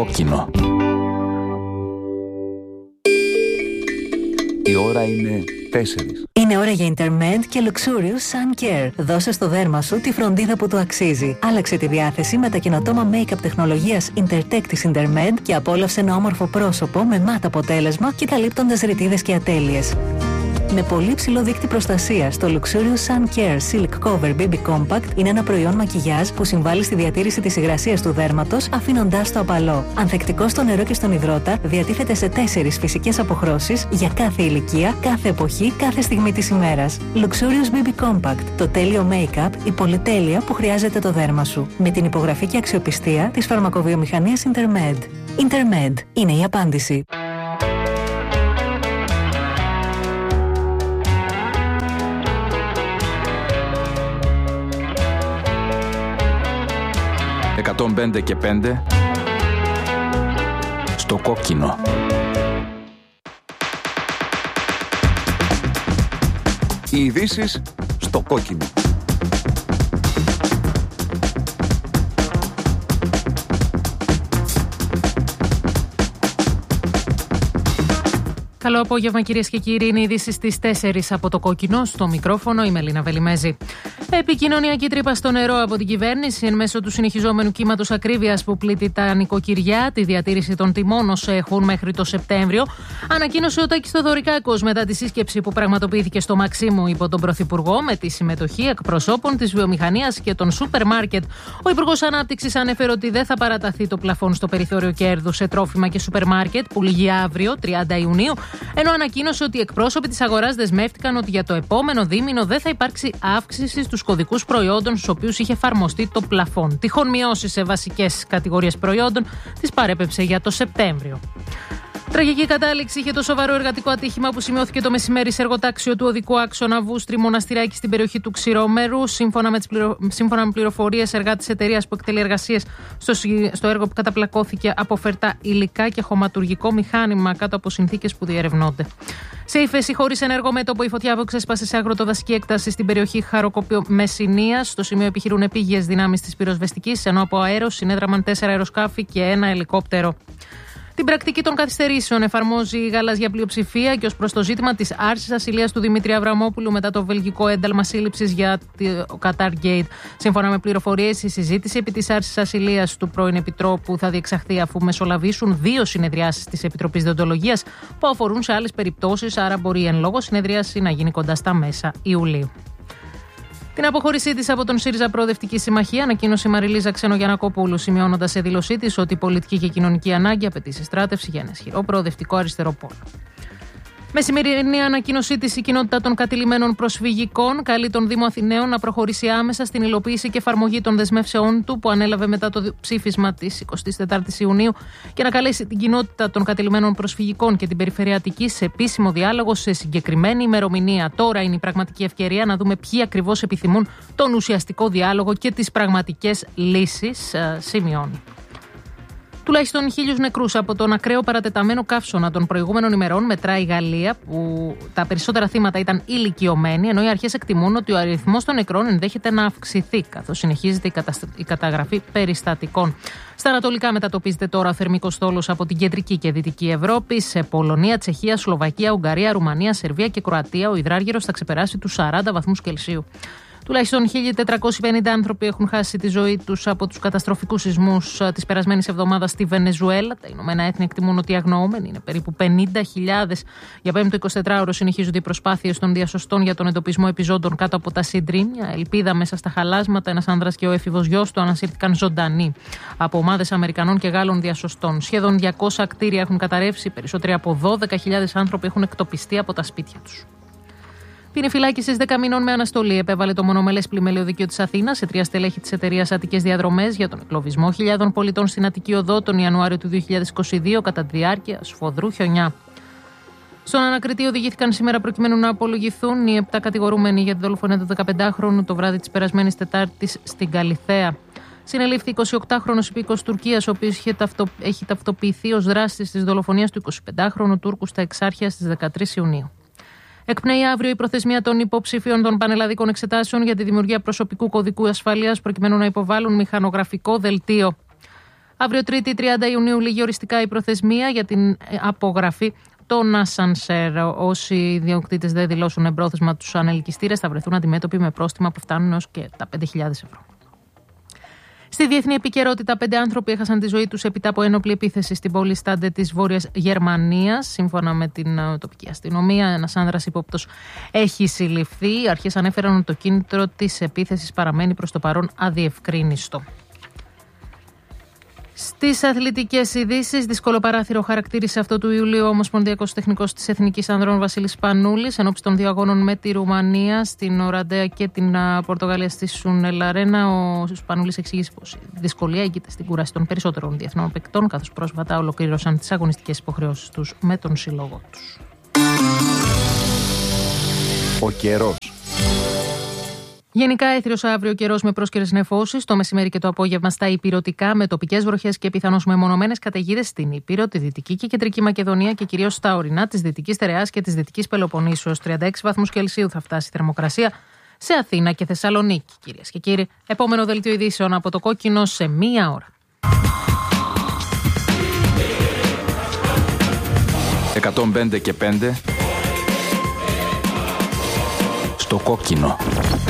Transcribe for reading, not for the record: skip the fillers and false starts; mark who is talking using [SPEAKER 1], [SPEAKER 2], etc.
[SPEAKER 1] κόκκινο. Η ώρα είναι 4.
[SPEAKER 2] Είναι ώρα για Intermed και Luxurious Sun Care. Δώσε στο δέρμα σου τη φροντίδα που του αξίζει. Άλλαξε τη διάθεση με τα καινοτόμα make-up τεχνολογίας Intertech της Intermed και απόλαυσε ένα όμορφο πρόσωπο με μάτ αποτέλεσμα και καλύπτοντας ρητίδες και ατέλειες. Με πολύ ψηλό δείκτη προστασίας, το Luxurious Sun Care Silk Cover Baby Compact είναι ένα προϊόν μακιγιάζ που συμβάλλει στη διατήρηση της υγρασίας του δέρματος, αφήνοντάς το απαλό. Ανθεκτικό στο νερό και στον υδρότα, διατίθεται σε 4 φυσικές αποχρώσεις για κάθε ηλικία, κάθε εποχή, κάθε στιγμή της ημέρας. Luxurious Baby Compact, το τέλειο make-up, η πολυτέλεια που χρειάζεται το δέρμα σου. Με την υπογραφή και αξιοπιστία της φαρμακοβιομηχανίας Intermed. Intermed είναι η απάντηση.
[SPEAKER 1] «105 και 5» στο κόκκινο. Οι ειδήσεις στο κόκκινο.
[SPEAKER 3] Καλό απόγευμα κυρίες και κύριοι, είναι οι ειδήσεις στις 4 από το κόκκινο. Στο μικρόφωνο η Μελίνα Βελιμέζη. Επικοινωνιακή τρύπα στο νερό από την κυβέρνηση εν μέσω του συνεχιζόμενου κύματος ακρίβειας που πλήττει τα νοικοκυριά, τη διατήρηση των τιμών όσο έχουν μέχρι το Σεπτέμβριο, ανακοίνωσε ο Τάκης Θεοδωρικάκος μετά τη σύσκεψη που πραγματοποιήθηκε στο Μαξίμου υπό τον Πρωθυπουργό με τη συμμετοχή εκπροσώπων της βιομηχανίας και των σούπερ μάρκετ. Ο Υπουργός Ανάπτυξης ανέφερε ότι δεν θα παραταθεί το πλαφόν στο περιθώριο κέρδους σε τρόφιμα και σούπερ μάρκετ που λήγει αύριο, 30 Ιουνίου, ενώ ανακοίνωσε ότι οι εκπρόσωποι της αγοράς δεσμεύτηκαν ότι για το επόμενο δίμηνο δεν θα υπάρξει αύξηση στους κωδικούς προϊόντων στους οποίους είχε εφαρμοστεί το πλαφόν. Τυχόν μειώσεις σε βασικές κατηγορίες προϊόντων τις παρέπεψε για το Σεπτέμβριο. Τραγική κατάληξη είχε το σοβαρό εργατικό ατύχημα που σημειώθηκε το μεσημέρι σε εργοτάξιο του οδικού άξονα Βούστρη Μοναστηράκη στην περιοχή του Ξηρόμερου. Σύμφωνα με πληροφορίες, εργάτης εταιρείας που εκτελεί εργασίες στο έργο που καταπλακώθηκε από φερτά υλικά και χωματουργικό μηχάνημα κάτω από συνθήκες που διερευνώνται. Σε ύφεση χωρίς ενεργό μέτωπο, η φωτιά που ξέσπασε σε αγροτοδασική έκταση στην περιοχή Χαροκόπιο Μεσσηνίας. Στο σημείο επιχειρούν επίγειες δυνάμεις της πυροσβεστικής, ενώ από αέρος συνέδραμαν 4 αεροσκάφη και 1 ελικόπτερο. Την πρακτική των καθυστερήσεων εφαρμόζει η γαλάζια πλειοψηφία και ως προς το ζήτημα της άρσης ασυλίας του Δημήτρη Αβραμόπουλου μετά το βελγικό ένταλμα σύλληψης για το Qatar Gate. Σύμφωνα με πληροφορίες, η συζήτηση επί της άρσης ασυλίας του πρώην Επιτρόπου θα διεξαχθεί αφού μεσολαβήσουν 2 συνεδριάσεις της Επιτροπής Δεοντολογίας που αφορούν σε άλλες περιπτώσεις, άρα μπορεί εν λόγω συνεδρίαση να γίνει κοντά στα μέσα Ιουλίου. Την αποχώρησή της από τον ΣΥΡΙΖΑ Προοδευτική Συμμαχία ανακοίνωσε η Μαριλίζα Ξενογιαννακοπούλου, σημειώνοντας σε δήλωσή της ότι η πολιτική και κοινωνική ανάγκη απαιτεί συστράτευση για ένα ισχυρό προοδευτικό αριστερό πόλο. Με σημερινή ανακοίνωσή της, η κοινότητα των κατηλημένων προσφυγικών καλεί τον Δήμο Αθηναίων να προχωρήσει άμεσα στην υλοποίηση και εφαρμογή των δεσμεύσεών του που ανέλαβε μετά το ψήφισμα της 24ης Ιουνίου και να καλέσει την κοινότητα των κατηλημένων προσφυγικών και την Περιφέρεια Αττικής σε επίσημο διάλογο σε συγκεκριμένη ημερομηνία. Τώρα είναι η πραγματική ευκαιρία να δούμε ποιοι ακριβώς επιθυμούν τον ουσιαστικό διάλογο και τις πραγματικές λύσεις, σημειώνει. Τουλάχιστον 1.000 νεκρούς από τον ακραίο παρατεταμένο καύσωνα των προηγούμενων ημερών μετράει η Γαλλία, που τα περισσότερα θύματα ήταν ηλικιωμένοι, ενώ οι αρχές εκτιμούν ότι ο αριθμός των νεκρών ενδέχεται να αυξηθεί, καθώς συνεχίζεται η καταγραφή περιστατικών. Στα ανατολικά μετατοπίζεται τώρα ο θερμικός στόλος από την κεντρική και δυτική Ευρώπη. Σε Πολωνία, Τσεχία, Σλοβακία, Ουγγαρία, Ρουμανία, Σερβία και Κροατία ο υδράργυρος θα ξεπεράσει τους 40 βαθμούς Κελσίου. Τουλάχιστον 1.450 άνθρωποι έχουν χάσει τη ζωή τους από τους καταστροφικούς σεισμούς της περασμένης εβδομάδας στη Βενεζουέλα. Τα Ηνωμένα Έθνη εκτιμούν ότι οι αγνοούμενοι είναι περίπου 50.000. Για πέμπτο 24ωρο συνεχίζονται οι προσπάθειες των διασωστών για τον εντοπισμό επιζώντων κάτω από τα συντρίμμια. Ελπίδα μέσα στα χαλάσματα. Ένας άνδρας και ο έφηβος γιος του ανασύρθηκαν ζωντανοί από ομάδες Αμερικανών και Γάλλων διασωστών. Σχεδόν 200 κτίρια έχουν καταρρεύσει. Περισσότεροι από 12.000 άνθρωποι έχουν εκτοπιστεί από τα σπίτια τους. Ποινή φυλάκισης 10 μηνών με αναστολή επέβαλε το μονομελές πλημμέλαιο δίκαιο της Αθήνας σε 3 στελέχη της εταιρείας Αττικές Διαδρομές για τον εγκλωβισμό χιλιάδων πολιτών στην Αττική Οδό τον Ιανουάριο του 2022 κατά τη διάρκεια σφοδρού χιονιά. Στον ανακριτή οδηγήθηκαν σήμερα προκειμένου να απολογηθούν οι 7 κατηγορούμενοι για τη δολοφονία του 15χρονου το βράδυ της περασμένης Τετάρτης στην Καλιθέα. Συνελήφθη 28χρονος υπήκοος Τουρκίας, ο οποίος έχει ταυτοποιηθεί ως δράστης της δολοφονίας του 25χρονου Τούρκου στα Εξάρχεια στις 13 Ιουνίου. Εκπνέει αύριο η προθεσμία των υποψηφίων των πανελλαδικών εξετάσεων για τη δημιουργία προσωπικού κωδικού ασφαλείας προκειμένου να υποβάλουν μηχανογραφικό δελτίο. Αύριο Τρίτη 30 Ιουνίου λήγει οριστικά η προθεσμία για την απογραφή των ασανσέρ. Όσοι ιδιοκτήτες δεν δηλώσουν εμπρόθεσμα τους ανελκυστήρες θα βρεθούν αντιμέτωποι με πρόστιμα που φτάνουν έως και τα 5.000 ευρώ. Στη διεθνή επικαιρότητα, 5 άνθρωποι έχασαν τη ζωή τους έπειτα από ένοπλη επίθεση στην πόλη Στάντε της Βόρειας Γερμανίας. Σύμφωνα με την τοπική αστυνομία, ένας άνδρας ύποπτος έχει συλληφθεί. Οι αρχές ανέφεραν ότι το κίνητρο της επίθεσης παραμένει προς το παρόν αδιευκρίνιστο. Στις αθλητικές ειδήσεις, δύσκολο παράθυρο χαρακτήρισε αυτό του Ιουλίου ο Ομοσπονδιακός Τεχνικός της Εθνικής Ανδρών Βασίλης Πανούλης ενόψει των δύο αγώνων με τη Ρουμανία στην Οραντέα και την Πορτογαλία στη Σούνελ Αρένα. Ο Πανούλης εξήγησε πως η δυσκολία έγκυται στην κούραση των περισσότερων διεθνών παικτών, καθώς πρόσφατα ολοκλήρωσαν τις αγωνιστικές υποχρεώσεις τους με τον σύλλογο τους.
[SPEAKER 1] Ο καιρός.
[SPEAKER 3] Γενικά έθριος αύριο καιρός με πρόσκαιρες νεφώσεις, το μεσημέρι και το απόγευμα στα ηπειρωτικά με τοπικές βροχές και πιθανώς μεμονωμένες καταιγίδες στην Ήπειρο, τη Δυτική και Κεντρική Μακεδονία και κυρίως στα ορεινά της Δυτικής Στερεάς και της Δυτικής Πελοποννήσου. Ως 36 βαθμούς Κελσίου θα φτάσει η θερμοκρασία σε Αθήνα και Θεσσαλονίκη. Κυρίες και κύριοι, επόμενο δελτίο ειδήσεων από το Κόκκινο σε 1 ώρα.
[SPEAKER 1] 105 και 5 στο Κόκκινο.